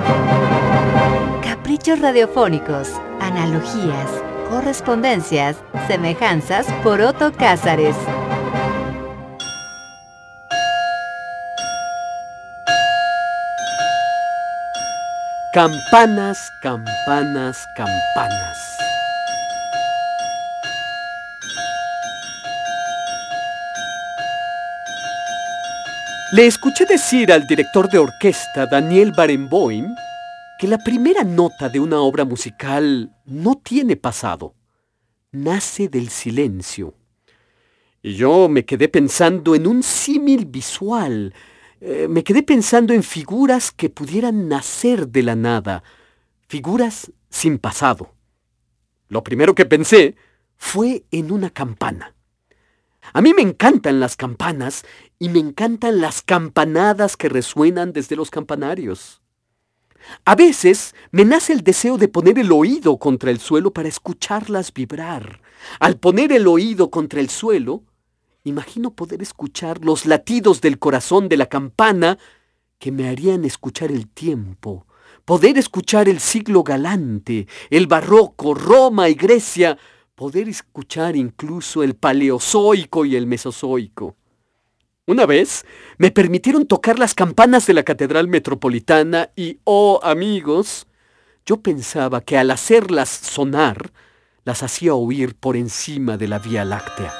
Caprichos radiofónicos, analogías, correspondencias, semejanzas por Otto Cázares. Campanas, campanas, campanas. Le escuché decir al director de orquesta, Daniel Barenboim, que la primera nota de una obra musical no tiene pasado, nace del silencio. Y yo me quedé pensando en un símil visual, me quedé pensando en figuras que pudieran nacer de la nada, figuras sin pasado. Lo primero que pensé fue en una campana. A mí me encantan las campanas y me encantan las campanadas que resuenan desde los campanarios. A veces me nace el deseo de poner el oído contra el suelo para escucharlas vibrar. Al poner el oído contra el suelo, imagino poder escuchar los latidos del corazón de la campana que me harían escuchar el tiempo, poder escuchar el siglo galante, el barroco, Roma y Grecia, poder escuchar incluso el paleozoico y el mesozoico. Una vez me permitieron tocar las campanas de la Catedral Metropolitana y, oh amigos, yo pensaba que al hacerlas sonar, las hacía oír por encima de la Vía Láctea.